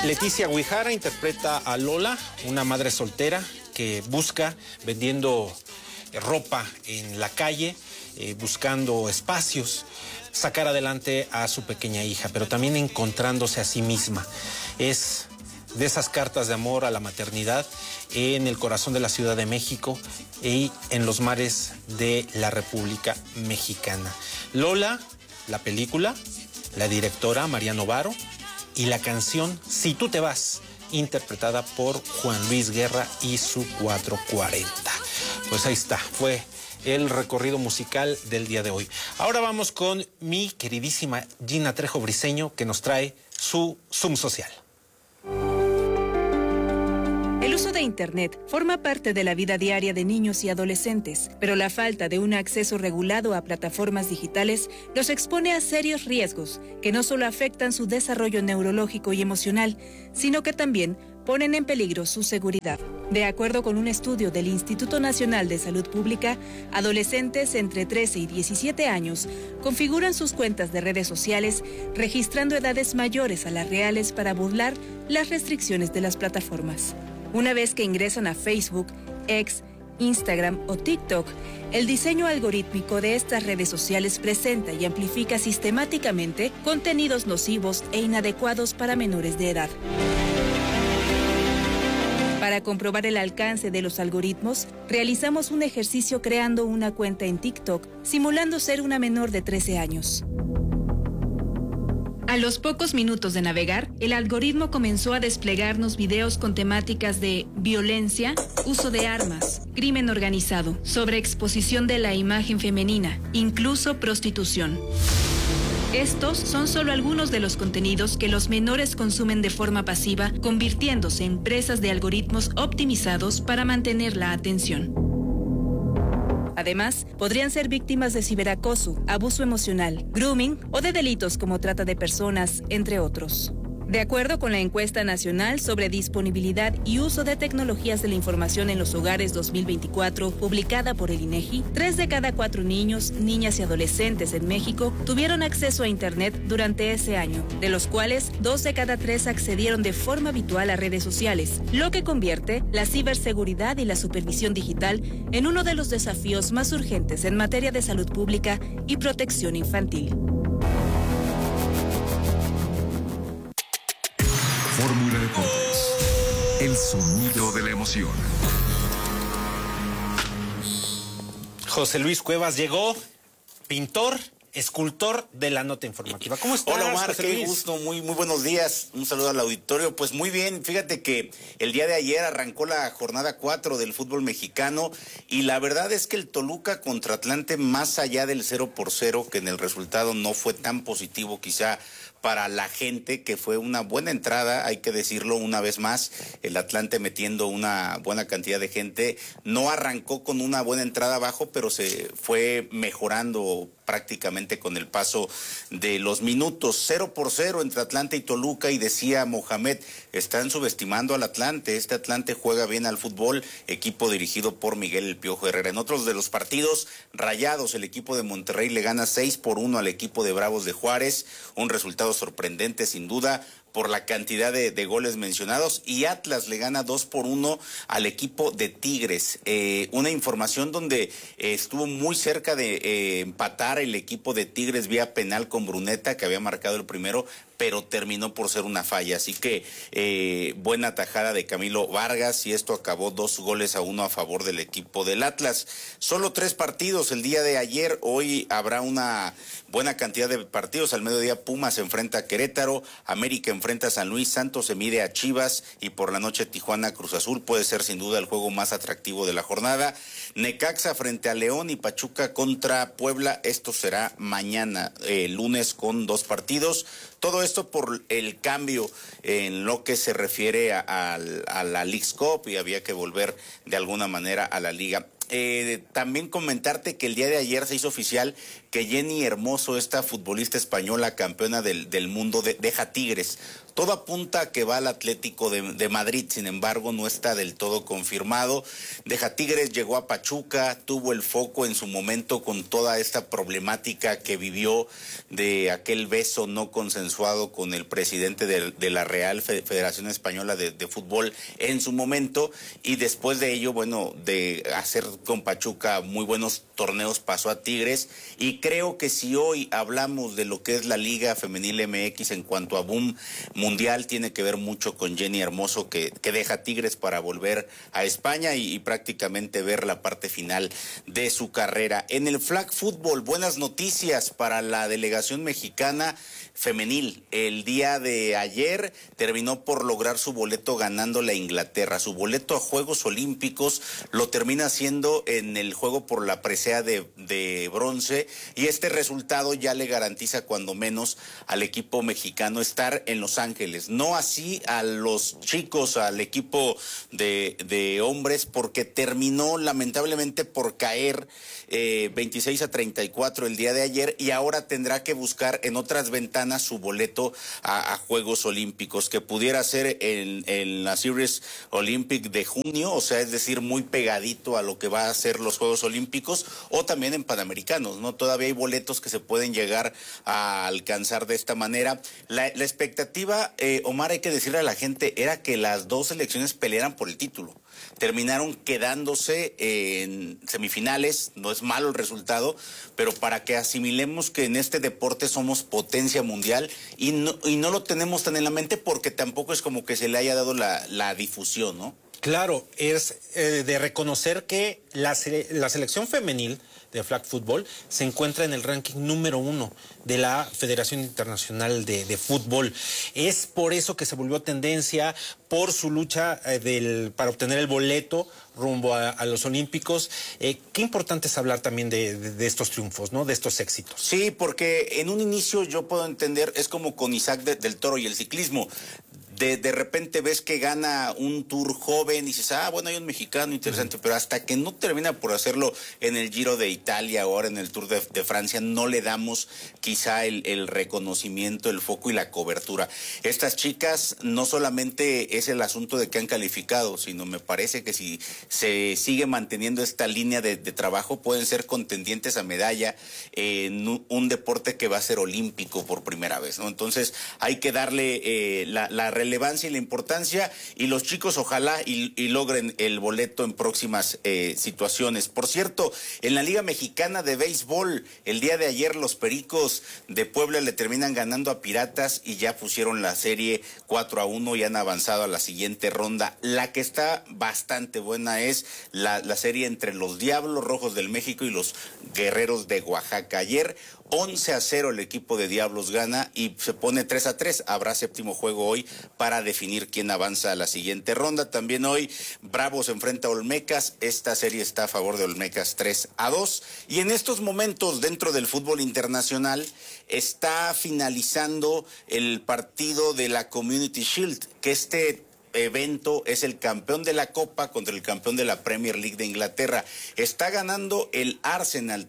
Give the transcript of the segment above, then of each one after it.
Leticia Guijara interpreta a Lola, una madre soltera que busca vendiendo ropa en la calle, buscando espacios, sacar adelante a su pequeña hija, pero también encontrándose a sí misma. Es de esas cartas de amor a la maternidad en el corazón de la Ciudad de México y en los mares de la República Mexicana. Lola, la película, la directora María Novaro, y la canción Si tú te vas, interpretada por Juan Luis Guerra y su 440. Pues ahí está, fue el recorrido musical del día de hoy. Ahora vamos con mi queridísima Gina Trejo Briceño, que nos trae su Zoom social. El uso de Internet forma parte de la vida diaria de niños y adolescentes, pero la falta de un acceso regulado a plataformas digitales los expone a serios riesgos que no solo afectan su desarrollo neurológico y emocional, sino que también ponen en peligro su seguridad. De acuerdo con un estudio del Instituto Nacional de Salud Pública, adolescentes entre 13 y 17 años configuran sus cuentas de redes sociales registrando edades mayores a las reales para burlar las restricciones de las plataformas. Una vez que ingresan a Facebook, X, Instagram o TikTok, el diseño algorítmico de estas redes sociales presenta y amplifica sistemáticamente contenidos nocivos e inadecuados para menores de edad. Para comprobar el alcance de los algoritmos, realizamos un ejercicio creando una cuenta en TikTok, simulando ser una menor de 13 años. A los pocos minutos de navegar, el algoritmo comenzó a desplegarnos videos con temáticas de violencia, uso de armas, crimen organizado, sobreexposición de la imagen femenina, incluso prostitución. Estos son solo algunos de los contenidos que los menores consumen de forma pasiva, convirtiéndose en presas de algoritmos optimizados para mantener la atención. Además, podrían ser víctimas de ciberacoso, abuso emocional, grooming o de delitos como trata de personas, entre otros. De acuerdo con la encuesta nacional sobre disponibilidad y uso de tecnologías de la información en los hogares 2024, publicada por el INEGI, 3 de cada 4 niños, niñas y adolescentes en México tuvieron acceso a Internet durante ese año, de los cuales 2 de cada 3 accedieron de forma habitual a redes sociales, lo que convierte la ciberseguridad y la supervisión digital en uno de los desafíos más urgentes en materia de salud pública y protección infantil. Fórmula Deportes, el sonido de la emoción. José Luis Cuevas llegó, pintor, escultor de la nota informativa. ¿Cómo estás? Hola Omar, José qué Luis? gusto, muy buenos días. Un saludo al auditorio. Pues muy bien, fíjate que el día de ayer arrancó la jornada 4 del fútbol mexicano y la verdad es que el Toluca contra Atlante, más allá del 0-0, que en el resultado no fue tan positivo quizá para la gente, que fue una buena entrada, hay que decirlo una vez más, el Atlante metiendo una buena cantidad de gente, no arrancó con una buena entrada abajo, pero se fue mejorando prácticamente con el paso de los minutos. 0-0 entre Atlante y Toluca, y decía Mohamed, están subestimando al Atlante, este Atlante juega bien al fútbol, equipo dirigido por Miguel El Piojo Herrera. En otros de los partidos, Rayados, el equipo de Monterrey le gana 6-1 al equipo de Bravos de Juárez, un resultado sorprendente sin duda por la cantidad de goles mencionados, y Atlas le gana 2-1 al equipo de Tigres. Una información donde estuvo muy cerca de empatar el equipo de Tigres vía penal con Bruneta, que había marcado el primero, pero terminó por ser una falla. Así que buena tajada de Camilo Vargas, y esto acabó 2-1 a favor del equipo del Atlas. Solo 3 partidos el día de ayer. Hoy habrá una buena cantidad de partidos. Al mediodía Pumas se enfrenta a Querétaro, América enfrenta a San Luis, Santos se mide a Chivas, y por la noche Tijuana Cruz Azul. Puede ser sin duda el juego más atractivo de la jornada. Necaxa frente a León y Pachuca contra Puebla. Esto será mañana, lunes, con 2 partidos. Todo esto por el cambio en lo que se refiere a la Leagues Cup, y había que volver de alguna manera a la liga. También comentarte que el día de ayer se hizo oficial que Jenny Hermoso, esta futbolista española campeona del mundo, deja Tigres. Todo apunta a que va al Atlético de Madrid, sin embargo no está del todo confirmado. Deja Tigres, llegó a Pachuca, tuvo el foco en su momento con toda esta problemática que vivió de aquel beso no consensuado con el presidente de la Real Federación Española de Fútbol en su momento, y después de ello, bueno, de hacer con Pachuca muy buenos torneos, pasó a Tigres, y creo que si hoy hablamos de lo que es la Liga Femenil MX en cuanto a boom mundial, tiene que ver mucho con Jenny Hermoso, que deja Tigres para volver a España y prácticamente ver la parte final de su carrera. En el flag fútbol, buenas noticias para la delegación mexicana femenil. El día de ayer terminó por lograr su boleto ganándole a Inglaterra. Su boleto a Juegos Olímpicos lo termina haciendo en el juego por la presea de bronce, y este resultado ya le garantiza cuando menos al equipo mexicano estar en Los Ángeles. No así a los chicos, al equipo de hombres, porque terminó lamentablemente por caer 26-34 el día de ayer, y ahora tendrá que buscar en otras ventanas su boleto a Juegos Olímpicos, que pudiera ser en la Series Olympic de junio, o sea, es decir, muy pegadito a lo que va a ser los Juegos Olímpicos, o también en Panamericanos, ¿no? Todavía hay boletos que se pueden llegar a alcanzar de esta manera. La expectativa, Omar, hay que decirle a la gente, era que las dos selecciones pelearan por el título. Terminaron quedándose en semifinales, no es malo el resultado, pero para que asimilemos que en este deporte somos potencia mundial, y no lo tenemos tan en la mente porque tampoco es como que se le haya dado la difusión, ¿no? Claro, es de reconocer que la selección femenil de flag fútbol se encuentra en el ranking número 1 de la Federación Internacional de Fútbol. Es por eso que se volvió tendencia, por su lucha para obtener el boleto rumbo a los Olímpicos. Qué importante es hablar también de estos triunfos, ¿no? De estos éxitos. Sí, porque en un inicio yo puedo entender, es como con Isaac del Toro y el ciclismo. De repente ves que gana un Tour joven y dices, bueno, hay un mexicano interesante, pero hasta que no termina por hacerlo en el Giro de Italia, ahora en el Tour de Francia, no le damos quizá el reconocimiento, el foco y la cobertura. Estas chicas no solamente es el asunto de que han calificado, sino me parece que si se sigue manteniendo esta línea de trabajo, pueden ser contendientes a medalla en un deporte que va a ser olímpico por primera vez, ¿no? Entonces hay que darle la relevancia y la importancia, y los chicos ojalá y logren el boleto en próximas situaciones. Por cierto, en la Liga Mexicana de Béisbol, el día de ayer los Pericos de Puebla le terminan ganando a Piratas y ya pusieron la serie 4-1 y han avanzado a la siguiente ronda. La que está bastante buena es la serie entre los Diablos Rojos del México y los Guerreros de Oaxaca. Ayer 11-0 el equipo de Diablos gana y se pone 3-3. Habrá séptimo juego hoy para definir quién avanza a la siguiente ronda. También hoy Bravos enfrenta a Olmecas. Esta serie está a favor de Olmecas 3-2. Y en estos momentos dentro del fútbol internacional está finalizando el partido de la Community Shield, que este evento es el campeón de la Copa contra el campeón de la Premier League de Inglaterra. Está ganando el Arsenal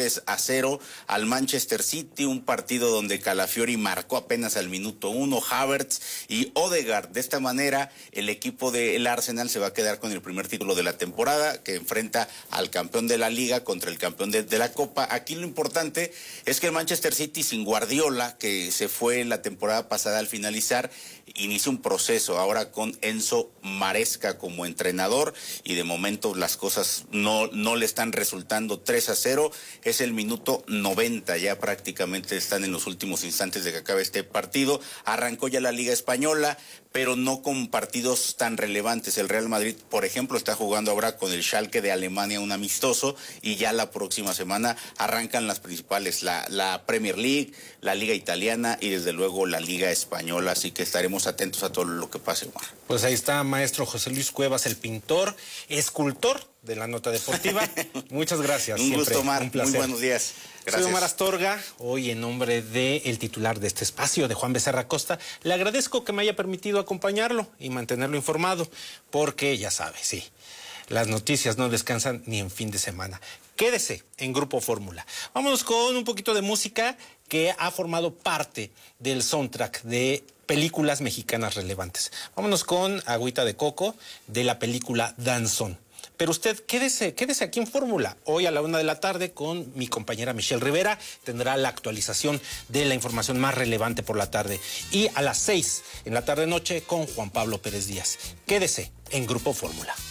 3-0 al Manchester City, un partido donde Calafiori marcó apenas al minuto 1, Havertz y Odegaard. De esta manera, el equipo del Arsenal se va a quedar con el primer título de la temporada, que enfrenta al campeón de la Liga contra el campeón de la Copa. Aquí lo importante es que el Manchester City, sin Guardiola, que se fue la temporada pasada al finalizar, inicia un proceso ahora con Enzo Maresca como entrenador, y de momento las cosas no le están resultando. 3-0, es el minuto 90, ya prácticamente están en los últimos instantes de que acabe este partido. Arrancó ya la Liga Española, pero no con partidos tan relevantes. El Real Madrid, por ejemplo, está jugando ahora con el Schalke de Alemania un amistoso, y ya la próxima semana arrancan las principales, la Premier League, la Liga Italiana y desde luego la Liga Española, así que estaremos atentos a todo lo que pase, Omar. Pues ahí está, maestro José Luis Cuevas, el pintor, escultor de la nota deportiva. Muchas gracias. Un gusto, Omar. Un placer. Muy buenos días. Gracias. Soy Omar Astorga, hoy en nombre del titular de este espacio, de Juan Becerra Costa. Le agradezco que me haya permitido acompañarlo y mantenerlo informado, porque ya sabe, sí, las noticias no descansan ni en fin de semana. Quédese en Grupo Fórmula. Vámonos con un poquito de música que ha formado parte del soundtrack de películas mexicanas relevantes. Vámonos con Agüita de Coco de la película Danzón. Pero usted quédese aquí en Fórmula. Hoy a la 1 de la tarde con mi compañera Michelle Rivera tendrá la actualización de la información más relevante por la tarde. Y a las 6 en la tarde-noche con Juan Pablo Pérez Díaz. Quédese en Grupo Fórmula.